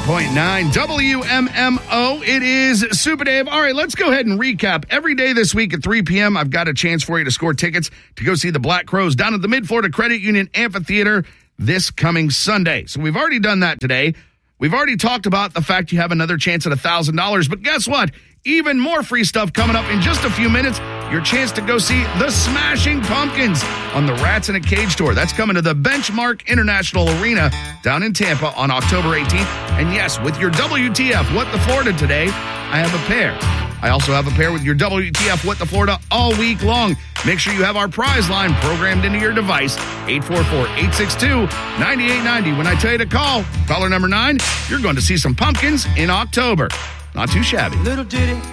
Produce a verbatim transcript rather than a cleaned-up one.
point nine W M M O. It is Super Dave. All right, let's go ahead and recap. Every day this week at three p.m., I've got a chance for you to score tickets to go see the Black Crowes down at the Mid-Florida Credit Union Amphitheater this coming Sunday. So we've already done that today. We've already talked about the fact you have another chance at one thousand dollars, but guess what? Even more free stuff coming up in just a few minutes. Your chance to go see the Smashing Pumpkins on the Rats in a Cage tour. That's coming to the Benchmark International Arena down in Tampa on October eighteenth. And yes, with your W T F What the Florida today, I have a pair. I also have a pair with your W T F What the Florida all week long. Make sure you have our prize line programmed into your device, eight four four, eight six two, nine eight nine zero. When I tell you to call, caller number nine, you're going to see some pumpkins in October. Not too shabby. Little did it